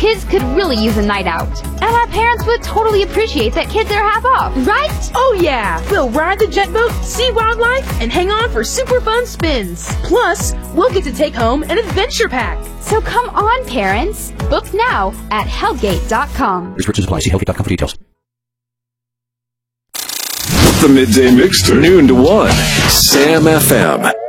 kids could really use a night out. And our parents would totally appreciate that kids are half off, right? Oh yeah! We'll ride the jet boat, see wildlife, and hang on for super fun spins. Plus, we'll get to take home an adventure pack. So come on, parents. Book now at Hellgate.com. Restrictions apply. See Hellgate.com for details. The Midday Mixter, noon to 1, Sam FM.